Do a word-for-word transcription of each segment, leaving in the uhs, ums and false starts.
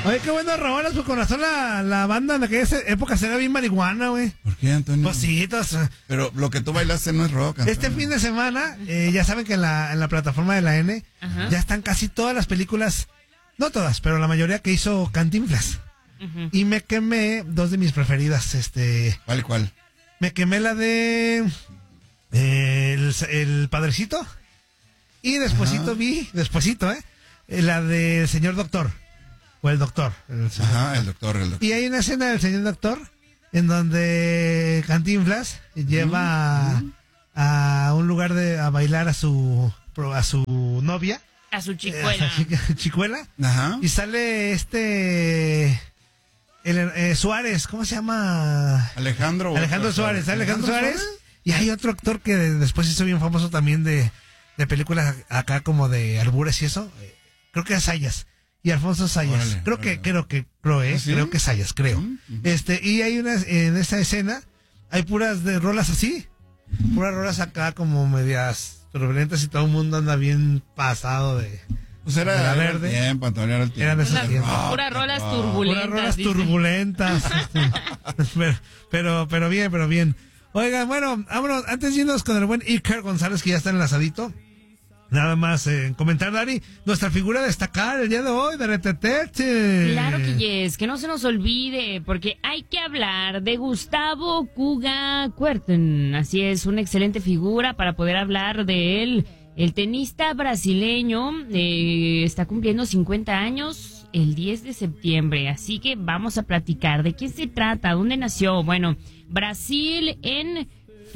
Oye, qué buenas rolas, pues con razón la, la banda en aquella época era bien marihuana, güey. ¿Por qué, Antonio? Pues sí, tos, Pero lo que tú bailaste no es rock, Antonio. Este fin de semana, eh, ya saben que en la, en la plataforma de la N, Ajá. ya están casi todas las películas, no todas, pero la mayoría que hizo Cantinflas. Uh-huh. Y me quemé dos de mis preferidas, este... ¿Cuál, cuál? Me quemé la de... Eh, el, el Padrecito. Y despuesito Ajá. vi, despuesito, ¿eh? La del Señor Doctor. O el Doctor. El Ajá, el doctor, el doctor. Y hay una escena del Señor Doctor en donde Cantinflas lleva uh-huh. a, a un lugar de a bailar a su a su novia. A su chicuela. Eh, a chicuela. Ajá. Y sale este... El, eh, Suárez, ¿cómo se llama? Alejandro. Alejandro Suárez, ¿sale Alejandro, Alejandro Suárez? Suárez. Y hay otro actor que después hizo bien famoso también de, de películas acá como de albures y eso. Creo que es Sayas. Y Alfonso Sayas. Órale, creo órale. que, creo que, creo, eh, ¿Sí? creo que Sayas, creo. Uh-huh. Este, y hay unas, en esta escena, hay puras de rolas así. Puras rolas acá como medias turbulentas y todo el mundo anda bien pasado de... Pues era, de la era verde. el tiempo, Antonio, era el tiempo. Eran esos Una, tiempos. Puras rolas turbulentas. Puras rolas dice. turbulentas. pero, pero, pero bien, pero bien. Oigan, bueno, vámonos, antes de irnos con el buen Iker González, que ya está enlazadito. Nada más eh, comentar, Dari, nuestra figura a destacar el día de hoy, de Retetete. Claro que yes, que no se nos olvide, porque hay que hablar de Gustavo Kuga Kuerten. Así es, una excelente figura para poder hablar de él. El tenista brasileño eh, está cumpliendo cincuenta años el diez de septiembre, así que vamos a platicar de quién se trata, dónde nació. Bueno, Brasil en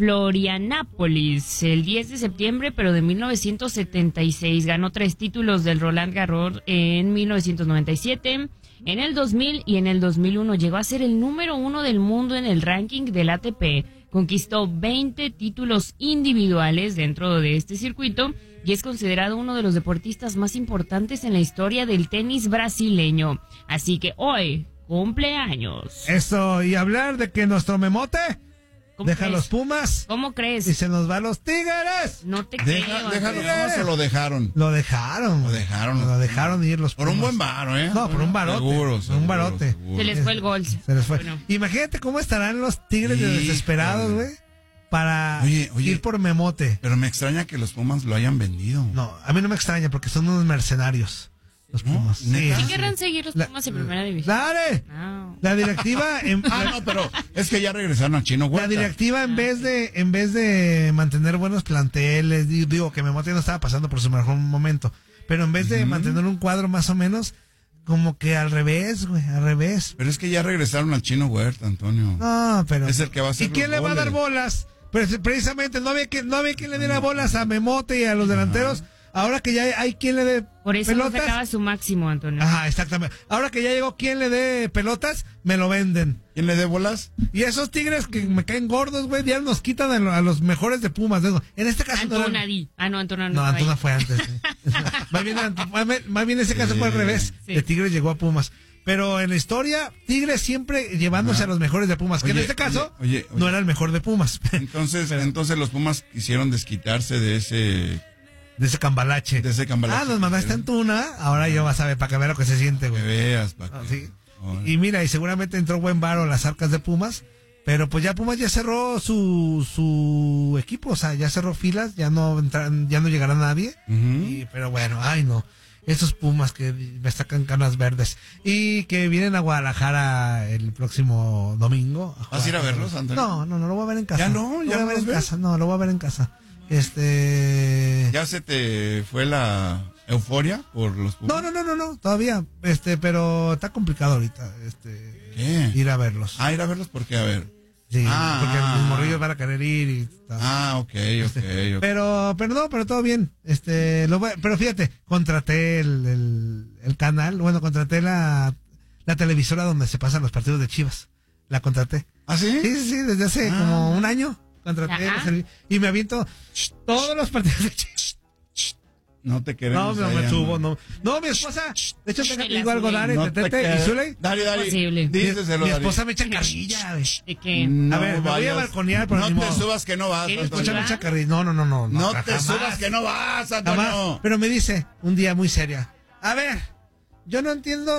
Florianápolis, el diez de septiembre, pero de mil novecientos setenta y seis. Ganó tres títulos del Roland Garros en mil novecientos noventa y siete, en el dos mil y en el dos mil uno. Llegó a ser el número uno del mundo en el ranking del A T P. Conquistó veinte títulos individuales dentro de este circuito y es considerado uno de los deportistas más importantes en la historia del tenis brasileño. Así que hoy, cumpleaños. Eso, y hablar de que nuestro Memote deja crees? los Pumas. ¿Cómo crees? Y se nos va a los Tigres. No te Deja, creo. ¿Deja los Pumas o lo dejaron? Lo dejaron. Lo dejaron. Lo dejaron ir los Por Pumas. un buen varo, ¿eh? No, por un barote. Seguro, por seguro, un barote. seguro. Se les fue el gol. Se les fue. Bueno. Imagínate cómo estarán los Tigres de Sí, desesperados, güey, para oye, oye, ir por Memote. Pero me extraña que los Pumas lo hayan vendido. No, a mí no me extraña porque son unos mercenarios. Los ¿No? Pumas. ¿Neta? ¿Sí sí. querrán seguir los La- Pumas en primera división? ¡Dale! No. La directiva en, Ah, no, pero es que ya regresaron al Chino Huerta. la directiva en vez de en vez de mantener buenos planteles, di- digo que Memote no estaba pasando por su mejor momento, pero en vez de Ujú. mantener un cuadro más o menos como que al revés, güey, al revés. Pero es que ya regresaron al Chino Huerta, Antonio. No, pero Es el que va a hacer ¿y quién los le va a dar goles. bolas? Pues precisamente no había que no había quien le diera bolas a Memote y a los delanteros. Ahora que ya hay, hay quien le dé Por eso no pelotas. sacaba su máximo, Antonio. Ajá, exactamente. Ahora que ya llegó quien le dé pelotas, me lo venden. ¿Quién le dé bolas? Y esos Tigres que me caen gordos, güey, ya nos quitan a, lo- a los mejores de Pumas. ¿No? En este caso no Antuna eran- Di. Ah, no, Antuna no. No, estaba Antuna ahí. fue antes. sí. más, bien, Ant- más bien- más bien ese caso fue al revés. Sí. De Tigres llegó a Pumas. Pero en la historia, Tigres siempre llevándose Ajá. a los mejores de Pumas. Que Oye, en este caso, oye, oye, oye. no era el mejor de Pumas. Entonces, entonces los Pumas quisieron desquitarse de ese, de ese cambalache. de ese cambalache. Ah, nos mandaste a Antuna. Ahora yo vas a ver, para que vea lo que se siente, Que güey. veas, pa' Ah, que- sí. Órale. Y mira, y seguramente entró buen varo a las arcas de Pumas, pero pues ya Pumas ya cerró su su equipo, o sea, ya cerró filas, ya no entran, ya no llegará nadie. Ujú. Y, pero bueno, ay no, esos Pumas que me sacan canas verdes y que vienen a Guadalajara el próximo domingo. ¿Vas a ir a verlos, Antonio? No, no, no lo voy a ver en casa. ¿Ya no? Lo ¿Ya voy a no ver los en ves? casa, no, lo voy a ver en casa. Este ¿Ya se te fue la euforia por los Pumas? No, no, no, no, no, todavía, este, pero está complicado ahorita, este, ¿Qué? ir a verlos. Ah, ir a verlos porque, a ver. Sí, Ah, porque ah, los morrillos van a querer ir y tal. Ah, ok, ok, ok. Pero, pero no, pero todo bien. Este, lo voy- pero fíjate, contraté el, el, el canal, bueno, contraté la, la televisora donde se pasan los partidos de Chivas. La contraté. ¿Ah, sí? Sí, sí, sí, desde hace Ah. como un año contraté el Ajá. servi- y me aviento todos los partidos de Chivas. No te No, queremos. no ahí, me subo, Ana. no. No, mi esposa, de hecho, tengo Me la digo algo, subí. Dare, No te Tete y quedes. Zuley. Dale, dale. Imposible. Mi, Díseselo, mi Dari. esposa me echa carrilla, güey. De que No A ver, me voy a vayas. balconear, pero No ni te modo. subas que no vas, ¿Quieres Antonio. Escucha, me ¿Escucha? echa carrilla. No, no, no, no. No no, te jamás. subas que no vas, Jamás. Antonio. Pero me dice un día muy seria. A ver, yo no entiendo si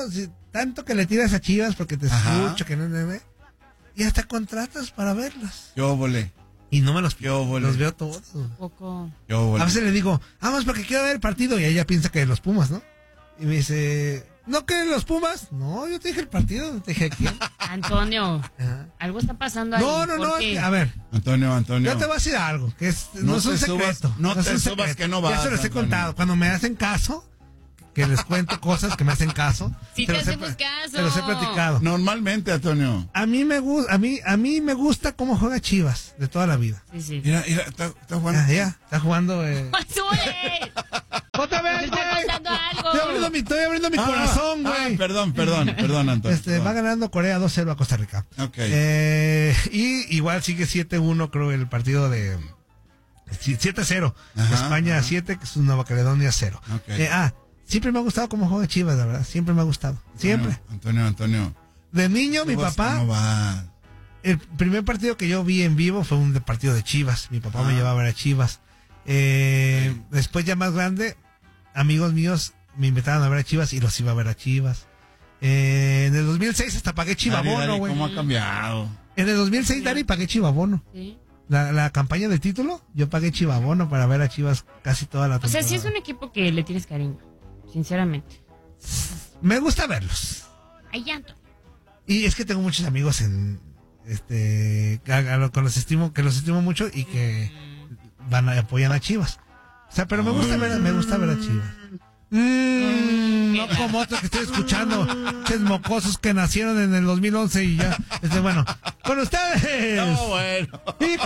tanto que le tiras a Chivas porque te Ajá. escucho, que no, no, no, y hasta contratas para verlas. Yo volé. Y no me los Yo volé. los veo todos. Poco. Yo volé. A veces le digo, vamos porque quiero ver el partido, y ella piensa que los Pumas, ¿no? Y me dice, ¿no que los Pumas? No, yo te dije el partido, no te dije quién. Antonio, Ajá. algo está pasando ahí. No, no, no, porque- es que, a ver, Antonio, Antonio. yo te voy a decir algo, que es, no, No es un te subas, secreto. no te es un subas secreto. que no Ya vas, se los he Antonio. contado. Cuando me hacen caso, que les cuento cosas que me hacen caso. Sí se te los he hacemos pla- caso. Se los he platicado. Normalmente, Antonio. A mí me gusta, a mí, a mí me gusta cómo juega Chivas de toda la vida. Sí, sí. Mira, mira, está, está jugando. Ya, ya, está jugando. Eh. ¡Sube! ¡Otra ¡Te vez, está güey! contando algo! Estoy abriendo mi, estoy abriendo mi Ah, corazón, ah, güey. perdón, perdón, perdón, Antonio. Este, perdón. va ganando Corea dos cero a Costa Rica. Ok. Eh, y igual sigue siete uno, creo, el partido de siete cero. Ajá, España siete, que es Nueva Caledonia cero. Ok. Eh, ah, siempre me ha gustado cómo juega Chivas, la verdad. Siempre me ha gustado. Siempre. Antonio, Antonio. De niño, mi Chivas, papá, ¿cómo va? el primer partido que yo vi en vivo fue un de- partido de Chivas. Mi papá Ah. me llevaba a ver a Chivas. Eh, después, ya más grande, amigos míos me invitaban a ver a Chivas y los iba a ver a Chivas. Eh, en el dos mil seis hasta pagué Dari, Chivabono, Dari, güey. ¿Cómo ha cambiado? En el dos mil seis, Dari, pagué Chivabono. Sí. La, la campaña del título, yo pagué Chivabono para ver a Chivas casi toda la O sea, temporada. sí es un equipo que le tienes cariño, sinceramente. Me gusta verlos. Ay, ya, Antonio. Y es que tengo muchos amigos en este que, a- a- con los estimo, que los estimo mucho y que van a apoyan a Chivas. O sea, pero me gusta ver, me gusta ver a Chivas. Mm, no como otros que estoy escuchando, ches mocosos que nacieron en el dos mil once y ya. Este, bueno, con ustedes. No, bueno.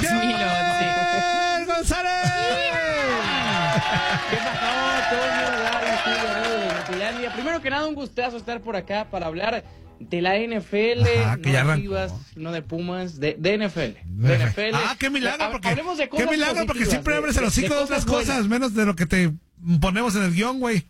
Iker González. ¿Qué pasó, Toño, Dari, Julio, amigos de Notilandia? Primero que nada, un gustazo estar por acá para hablar de la N F L, Ajá, que no ya de arrancó. Chivas, no de Pumas, de, de N F L. De N F L. Ah, qué milagro, Ha- porque, hablemos de qué cosas milagro porque positivas, siempre de- abres el de- hocico de, de otras cosas cosas, buenas. menos de lo que te ponemos en el guión, güey.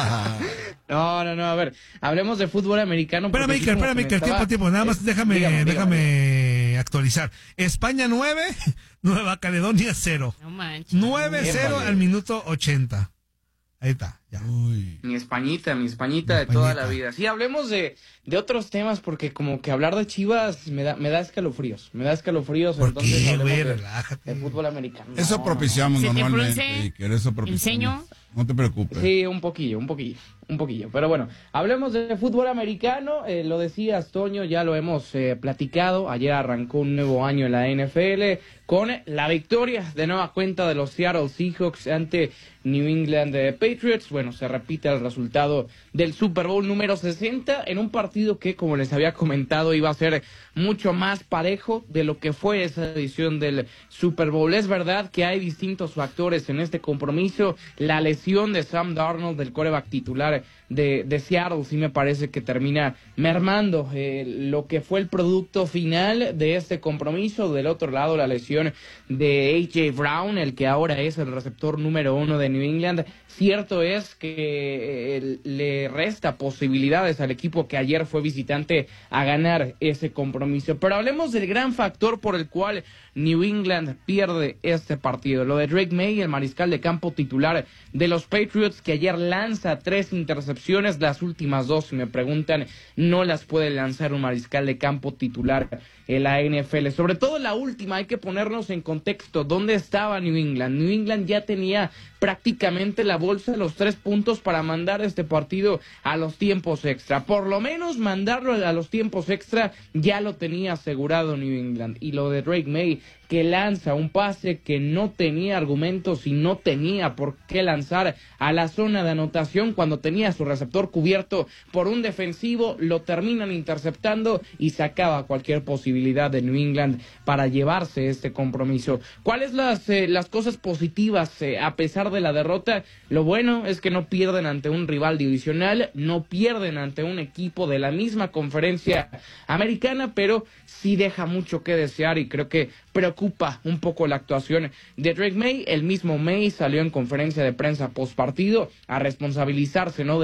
No, no, no, a ver, hablemos de fútbol americano. Espérame, porque Iker, así como espérame, Iker, comentaba- tiempo, tiempo. Nada más Eh, déjame, dígame, dígame. déjame actualizar. España nueve, Nueva Caledonia cero. No manches. nueve cero Épale. al minuto ochenta. Ahí está, ya. Uy. Mi Españita, mi Españita Mi de toda Españita. la vida. Sí, hablemos de, de otros temas porque como que hablar de Chivas me da, me da escalofríos. Me da escalofríos. ¿Por entonces qué, hablemos güey? de- Relájate. de fútbol americano. Eso No, propiciamos ¿Se te normalmente, frunce Iker, eso propiciamos. el ceño? No te preocupes. Sí, un poquillo, un poquillo, un poquillo. Pero bueno, hablemos de fútbol americano. Eh, lo decías, Toño, ya lo hemos eh, platicado. Ayer arrancó un nuevo año en la N F L con la victoria de nueva cuenta de los Seattle Seahawks ante New England eh, Patriots. Bueno, se repite el resultado del Super Bowl número sesenta en un partido que, como les había comentado, iba a ser mucho más parejo de lo que fue esa edición del Super Bowl. Es verdad que hay distintos factores en este compromiso. La lesión de Sam Darnold, del quarterback titular de, de Seattle, sí me parece que termina mermando eh, lo que fue el producto final de este compromiso. Del otro lado, la lesión de A J Brown, el que ahora es el receptor número uno de New England. Cierto es que eh, le resta posibilidades al equipo que ayer fue visitante a ganar ese compromiso. Pero hablemos del gran factor por el cual New England pierde este partido. Lo de Drake May, el mariscal de campo titular de los Patriots, que ayer lanza tres intercepciones. Las últimas dos, si me preguntan, no las puede lanzar un mariscal de campo titular en la N F L. Sobre todo la última, hay que ponernos en contexto. ¿Dónde estaba New England? New England ya tenía prácticamente la bolsa de los tres puntos para mandar este partido a los tiempos extra. Por lo menos mandarlo a los tiempos extra ya lo tenía asegurado New England. Y lo de Drake May, que lanza un pase que no tenía argumentos y no tenía por qué lanzar a la zona de anotación cuando tenía su receptor cubierto por un defensivo, lo terminan interceptando y se acaba cualquier posibilidad de New England para llevarse este compromiso. ¿Cuáles las eh, las cosas positivas eh, a pesar de la derrota? Lo bueno es que no pierden ante un rival divisional, no pierden ante un equipo de la misma conferencia americana, pero sí deja mucho que desear y creo que preocupa un poco la actuación de Drake May. El mismo May salió en conferencia de prensa post partido a responsabilizarse, ¿no?, de la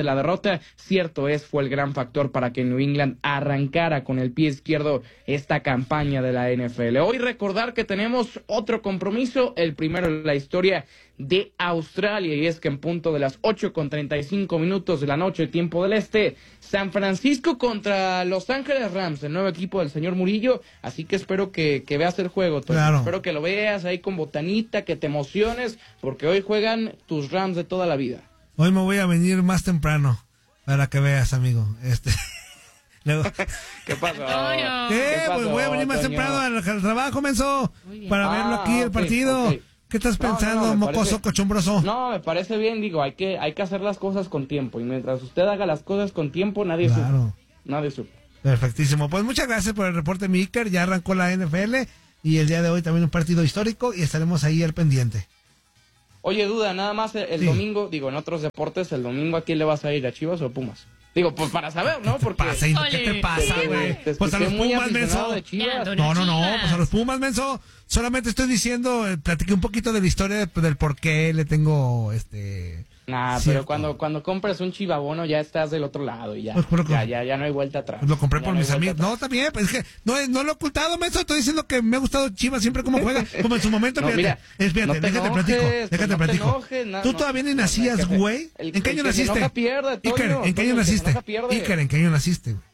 la derrota, cierto es, fue el gran factor para que New England arrancara con el pie izquierdo esta campaña de la N F L. Hoy recordar que tenemos otro compromiso, el primero en la historia de Australia, y es que en punto de las ocho con treinta y cinco minutos de la noche, tiempo del este, San Francisco contra Los Ángeles Rams, el nuevo equipo del señor Murillo, así que espero que, que veas el juego, Toño. Claro. Espero que lo veas ahí con botanita, que te emociones, porque hoy juegan tus Rams de toda la vida. Hoy me voy a venir más temprano para que veas, amigo. Este... Luego... ¿Qué pasó? Antonio. ¿Qué? ¿Qué pasó, Pues voy a venir más Toño? temprano al, al trabajo, menso, para Ah, verlo aquí, el ok, partido. ok. ¿Qué estás No, no, pensando, no, me mocoso, parece- cochumbroso? No, me parece bien, digo, hay que, hay que hacer las cosas con tiempo, y mientras usted haga las cosas con tiempo, nadie Claro. supe. Nadie supe. Perfectísimo. Pues muchas gracias por el reporte, mi Iker. Ya arrancó la N F L y el día de hoy también un partido histórico y estaremos ahí al pendiente. Oye, Duda, nada más el, el Sí. domingo, digo, en otros deportes, el domingo, ¿a quién le vas a ir? ¿A Chivas o a Pumas? Digo, pues para saber, ¿no? Porque Pasa, ¿y ¿Qué te Ole. pasa, te- güey? te Pues a escuché los muy Pumas, aficionado menso. de Chivas. Ya, No, no, no, Chivas. pues a los Pumas, menso. Solamente estoy diciendo, eh, platiqué un poquito de la historia de- del por qué le tengo, este... Nah, cierto. pero cuando, cuando compras un chivabono ya estás del otro lado y ya, Pues, pero- ya, ya, ya no hay vuelta atrás. Pues lo compré Ya por no hay mis vuelta amigos. atrás. No, también, pues es que no, no lo he ocultado, menso. Estoy diciendo que me ha gustado Chivas siempre como juega. Como en su momento, No, fíjate. mira, Espérate, no te déjate enojes, platico. pues, Déjate no te platico. enojes, no, Tú no. todavía ni No, nacías, el que se- güey. el- ¿En qué el año que se naciste? enoja pierde, Toño. Iker, ¿en qué Toño, año el que se naciste? enoja pierde. Iker, ¿en qué año naciste, güey?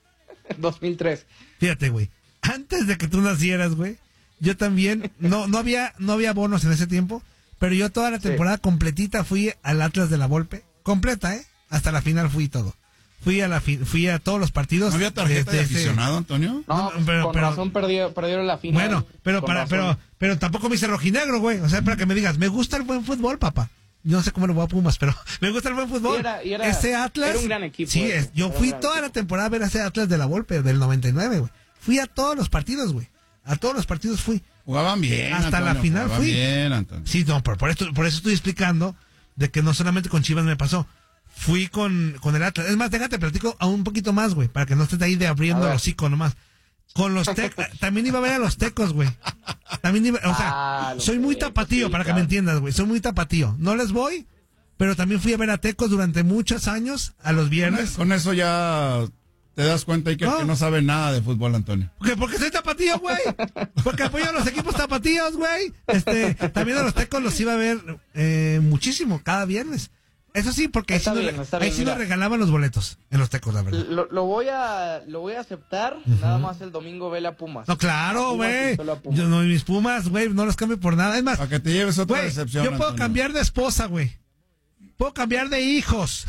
dos mil tres. Fíjate, güey. Antes de que tú nacieras, güey, yo también, no, no había, no había bonos en ese tiempo, pero yo toda la temporada completita fui al Atlas de la Volpe, completa, ¿eh? Hasta la final fui todo. Fui a la fi- fui a todos los partidos. ¿No había tarjeta de- de de ese- aficionado, Antonio? No, No, pues, pero- con pero- razón perdió, perdieron la final. Bueno, pero Con para, razón. pero, pero tampoco me hice rojinegro, güey. O sea, para que me digas, me gusta el buen fútbol, papá. Yo no sé cómo le voy a Pumas, pero me gusta el buen fútbol. Y era- y era- ese Atlas. era un gran equipo, Sí, ese, es- yo era un fui gran toda equipo. la temporada a ver a ese Atlas de la Volpe, del noventa y nueve, güey. Fui a todos los partidos, güey. A todos los partidos fui. Jugaban bien, Hasta la Antonio, final jugaban fui. bien, Antonio. Sí, no, pero por, esto, por eso estoy explicando de que no solamente con Chivas me pasó. Fui con, con el Atlas. Es más, déjate, platico a un poquito más, güey, para que no estés ahí de abriendo A ver. el hocico nomás. Con los tecos, también iba a ver a los tecos, güey. También iba, o sea, Ah, los soy muy Tecos, tapatío, sí, para que claro. me entiendas, güey. Soy muy tapatío. No les voy, pero también fui a ver a tecos durante muchos años, a los viernes. Con eso ya te das cuenta, Iker, No. que no sabe nada de fútbol, Antonio. Porque, porque soy tapatío, güey. Porque apoyo a los equipos tapatíos, güey. Este, también a los tecos los iba a ver eh, muchísimo, cada viernes. Eso sí, porque ahí Está sí, nos- bien, está ahí bien, sí nos mira. regalaban los boletos en los tecos, la verdad. Lo, lo voy a lo voy a aceptar, nada más el domingo vele a Pumas. No, claro, A Pumas y güey. solo a Pumas. Yo no, mis Pumas, güey, no los cambio por nada. Es más, Para que te lleves otra güey, decepción, yo puedo Antonio. cambiar de esposa, güey. Puedo cambiar de hijos,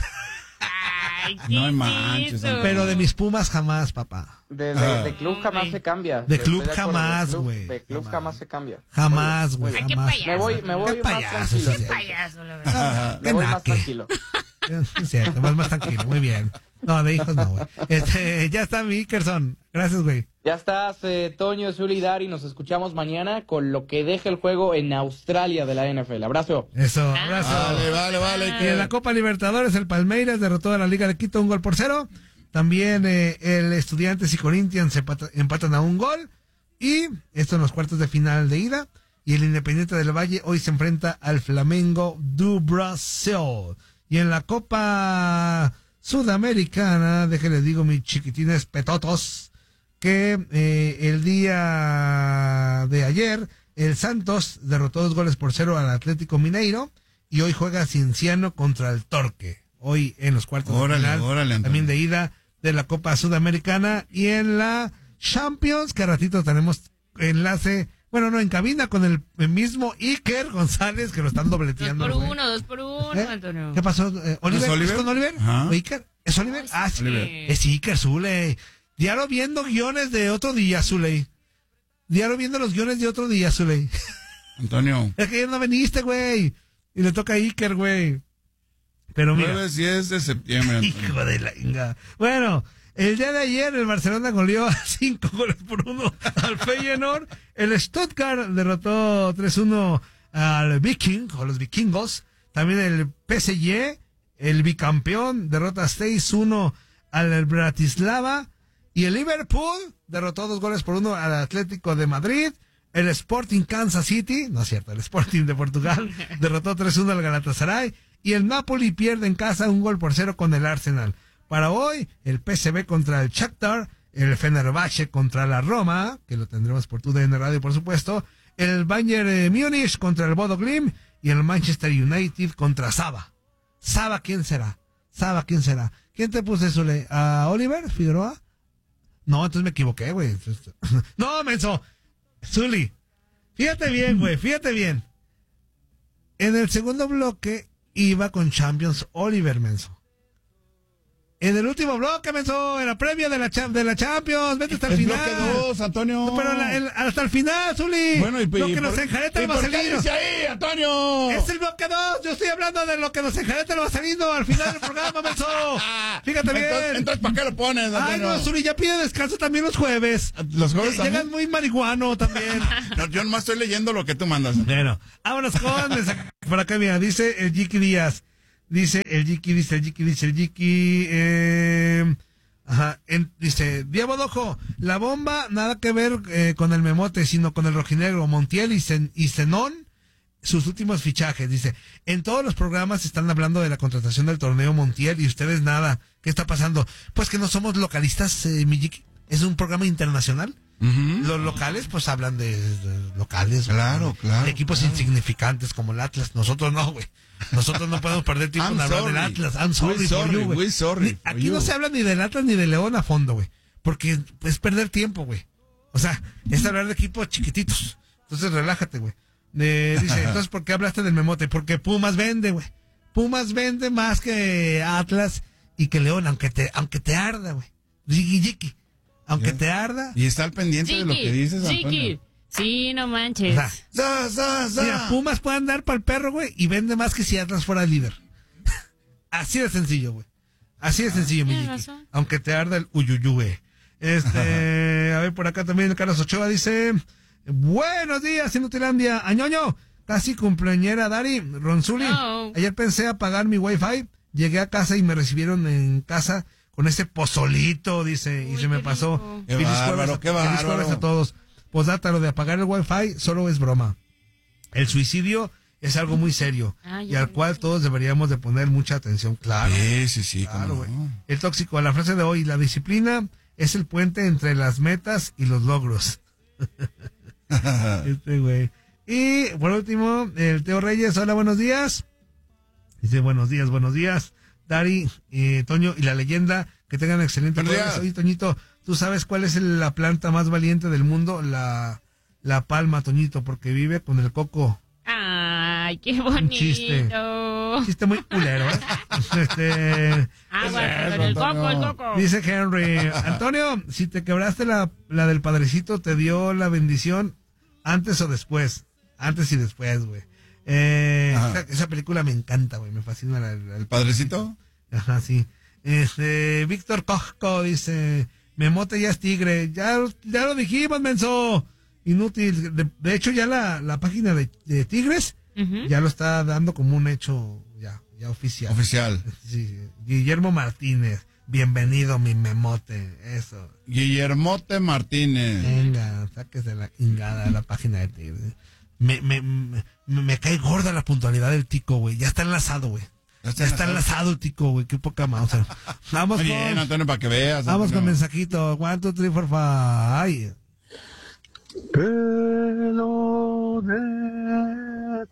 Ay, No ¿qué manches, es eso? pero de mis Pumas jamás, papá. De, de- Ah. de club jamás se cambia. De Estoy club acuerdo, jamás, de club- güey. De club Jamás. jamás se cambia. Jamás, Muy güey, Ay, qué jamás. payaso. Me voy, me voy Qué más payaso, tranquilo. sí, sí. Payaso, la verdad. Me voy más naque. tranquilo. Es cierto, más, más tranquilo, muy bien. No, de hijos no, güey. Este, ya está mi Ikerson. Gracias, güey. Ya estás, eh, Toño, Zuli y Dari. Nos escuchamos mañana con lo que deja el juego en Australia de la N F L. Abrazo. Eso, abrazo. Vale, vale, vale, Y en Iker. la Copa Libertadores, el Palmeiras derrotó a la Liga de Quito un gol por cero. También eh, el Estudiantes y Corinthians empata- empatan a un gol. Y esto en los cuartos de final de ida. Y el Independiente del Valle hoy se enfrenta al Flamengo do Brasil. Y en la Copa Sudamericana, déjenles digo mis chiquitines petotos, que eh, el día de ayer el Santos derrotó dos goles por cero al Atlético Mineiro y hoy juega Cienciano contra el Torque. Hoy en los cuartos Órale, de final, órale, Antonio. también de ida de la Copa Sudamericana y en la Champions, que a ratito tenemos enlace, bueno, no, en cabina con el, el mismo Iker González, que lo están Dos dobleteando. por güey. uno, dos por uno, ¿Eh? Antonio. ¿Qué pasó? Eh, ¿Oliver? ¿Es Oliver? ¿Es con Oliver? Ajá. ¿O Iker? ¿Es Oliver? Ah, sí. Oliver. Es Iker Zule. Diario viendo guiones de otro día, Zule. Diario viendo los guiones de otro día, Zule. Antonio. Es que ayer no veniste, güey. Y le toca a Iker, güey. Pero mira. Jueves diez de septiembre, Antonio. Hijo de la inga. Bueno, el día de ayer el Barcelona goleó a cinco goles por uno al Feyenoord. El Stuttgart derrotó tres uno al Viking, o los vikingos. También el P S G, el bicampeón, derrota seis uno al Bratislava. Y el Liverpool derrotó dos goles por uno al Atlético de Madrid. El Sporting Kansas City, no es cierto, el Sporting de Portugal derrotó tres uno al Galatasaray. y el Napoli pierde en casa un gol por cero con el Arsenal. Para hoy, el P S V contra el Shakhtar, el Fenerbahce contra la Roma, que lo tendremos por tu D N Radio, por supuesto, el Bayern Múnich contra el Bodo Glimt y el Manchester United contra Saba. Saba, ¿quién será? Saba, ¿quién será? ¿Quién te puse, Zule? ¿A Oliver Figueroa? No, entonces me equivoqué, güey. No, menso. Zuli, fíjate bien, güey, fíjate bien. En el segundo bloque iba con Champions Oliver, menso. En el último bloque, menso, en la previa de la, de la Champions, vete hasta el, el final. Bloque dos, Antonio. No, pero la, el, hasta el final, Zuli. Bueno, y, lo y que por, nos enjareta el Marcelino. ¿Qué dice ahí, Antonio? Es el bloque dos. Yo estoy hablando de lo que nos enjareta el Marcelino al final del programa, menso. Fíjate bien. Entonces, entonces, ¿para qué lo pones, Antonio? Ay, no, Zuli, ya pide descanso también los jueves. Los jueves también. Llegas muy marihuano también. No, yo nomás estoy leyendo lo que tú mandas. Bueno, vámonos con... Por acá, mira, dice el Jiki Díaz. Dice el Jiki, dice el Jiki, dice el Jiki... Eh... Ajá, en, dice, Diego Dojo, la bomba nada que ver eh, con el Memote, sino con el rojinegro, Montiel y, Zen, y Zenón, sus últimos fichajes. Dice, en todos los programas están hablando de la contratación del torneo Montiel y ustedes nada. ¿Qué está pasando? Pues que no somos localistas, eh, Mijiki. Es un programa internacional. Uh-huh. Los locales pues hablan de, de locales. Claro, ¿no? claro. De equipos claro. insignificantes como el Atlas. Nosotros no, güey. Nosotros no podemos perder tiempo en hablar del Atlas. I'm sorry, sorry for you, güey. Sorry Aquí no se habla ni del Atlas ni del León a fondo, güey. Porque es perder tiempo, güey. O sea, es hablar de equipos chiquititos. Entonces relájate, güey. Eh, dice, entonces, ¿por qué hablaste del Memote? Porque Pumas vende, güey. Pumas vende más que Atlas y que León, aunque te, aunque te arda, güey. Yiki, yiki. Aunque yeah. te arda. Y está al pendiente Chiqui, de lo que dices, Antonio. Chiqui. Sí, no manches. O sea, za, za, za. Mira, Pumas puede andar para el perro, güey, y vende más que si Atlas fuera el líder. Así de sencillo, güey. Así de sencillo, mi Yiki. Aunque te arda el uyuyue. Este, a ver, por acá también Carlos Ochoa dice, buenos días, Inutilandia. Añoño, casi cumpleañera Dari, Ronzuli. Oh. Ayer pensé apagar mi wifi, llegué a casa y me recibieron en casa con ese pozolito, dice, Uy, y se me pasó. Qué feliz bárbaro, qué bárbaro. Feliz jueves a todos. Posdata, lo de apagar el wifi solo es broma. El suicidio es algo muy serio ah, y al cual todos deberíamos de poner mucha atención, claro. Sí, sí, sí. Claro, güey. No. El tóxico, la frase de hoy, la disciplina es el puente entre las metas y los logros. Este güey. Y por último, el Teo Reyes, hola, buenos días. Dice, buenos días, buenos días. Dari, eh, Toño y la leyenda, que tengan excelente jueves. Oye, Toñito, ¿tú sabes cuál es el, la planta más valiente del mundo? La, la palma, Toñito, porque vive con el coco. Ay, qué bonito. Un chiste. Un chiste muy culero, ¿eh? Este, ah, bueno, con el coco, el coco. Dice Henry, Antonio, si te quebraste la, la del padrecito, ¿te dio la bendición antes o después? Antes y después, güey. Eh, esa, esa película me encanta, güey, me fascina. La, la, ¿El padrecito? Ajá, sí. Este, Víctor Cosco dice, Memote ya es tigre. Ya, ya lo dijimos, menso. Inútil. De, de hecho, ya la, la página de, de Tigres uh-huh. ya lo está dando como un hecho ya, ya oficial. Oficial. Sí, Guillermo Martínez. Bienvenido, mi Memote. Eso. Guillermote Martínez. Venga, sáquese la chingada de la página de Tigres. Me, me, me, me cae gorda la puntualidad del tico, güey. Ya está enlazado, güey. Ya está, ya está enlazado el tico, güey. Qué poca más. O sea, vamos Muy con... bien, Antonio, para que veas. Vamos Antonio. con mensajito. One, two, three, four, five. Pelo de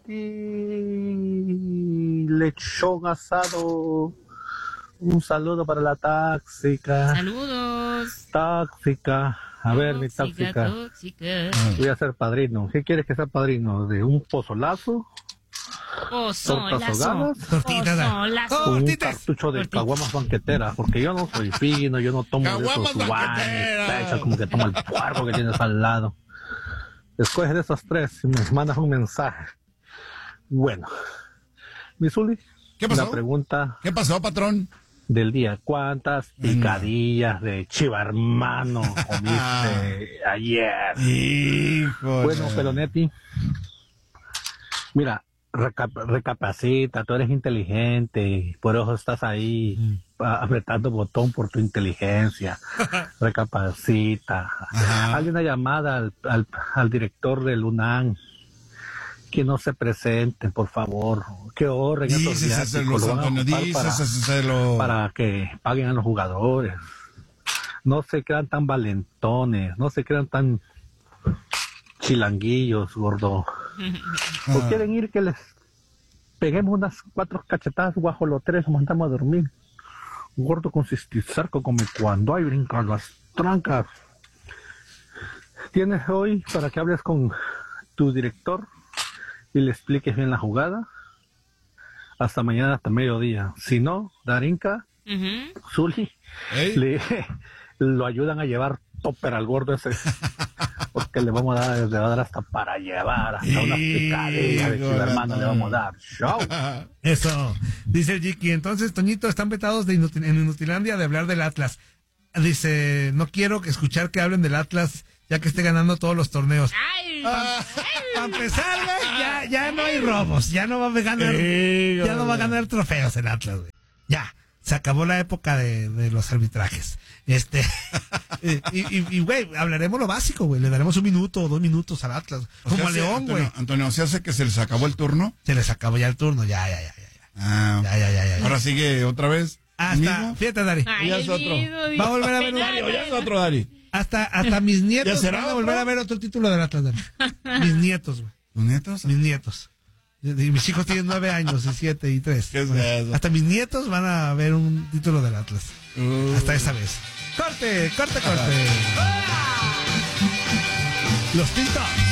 ti, lechón asado. Un saludo para la táxica. Saludos. Táxica. A ver, mi táxica. Tóxica. Voy a ser padrino. ¿Qué quieres que sea padrino? ¿De un pozolazo? Pozolazo. Tortita. Con un cartucho de caguamas banquetera. Porque yo no soy fino, yo no tomo de esos guanes. Como que tomo el puerco que tienes al lado. Escoge de esos tres y me mandas un mensaje. Bueno. Misuli. ¿Qué pasó? La pregunta. ¿Qué pasó, patrón? Del día, ¿cuántas picadillas de chiva hermano comiste ayer? Híjole. Bueno, Pelonetti, mira, recap recapacita, tú eres inteligente, por eso estás ahí mm. apretando botón por tu inteligencia. Recapacita. Hazle una llamada al, al, al director del UNAM que no se presenten, por favor, que ahorren esos viáticos, lo van a para, para que paguen a los jugadores. No se crean tan valentones, no se crean tan chilanguillos, gordo. ¿O ah. quieren ir que les peguemos unas cuatro cachetadas guajoloteras y nos mandamos a dormir? Gordo con cistisarco como cuando hay brincan las trancas. Tienes hoy para que hables con tu director y le expliques bien la jugada. Hasta mañana, hasta mediodía. Si no, Darinka, uh-huh. Zuli, ¿Hey? le lo ayudan a llevar topper al gordo ese. Porque le vamos a dar, le va a dar hasta para llevar, hasta una picadilla de chiva hermana le vamos a dar. Show. Eso, dice el Jiki. Entonces, Toñito, están vetados de Inutil, en Inutilandia de hablar del Atlas. Dice, no quiero escuchar que hablen del Atlas ya que esté ganando todos los torneos. Para pa empezar, güey, ya, ya no hay robos, ya no va a ganar, sí, ya no va a ganar trofeos el Atlas, güey. Ya, se acabó la época de, de los arbitrajes. Este, y, güey, hablaremos lo básico, güey. Le daremos un minuto o dos minutos al Atlas. O como a León, güey. Antonio, Antonio, ¿se hace que se les acabó el turno? Se les acabó ya el turno, ya, ya, ya, ya. Ah, ya, ya, ya, ya, ya. Ahora sigue otra vez. Hasta, fíjate, Dari. Ay, ya es otro. Dios, va a volver a ver un... Ya es otro, Dari. Hasta, hasta mis nietos ¿Ya será van a volver a ver otro título del Atlas, Dari. Mis nietos, güey. ¿Tus nietos? Mis nietos. Y mis hijos tienen nueve años, y siete y tres. ¿Qué es eso? Hasta mis nietos van a ver un título del Atlas. Uh. Hasta esa vez. ¡Corte, corte, corte! Los Tintos.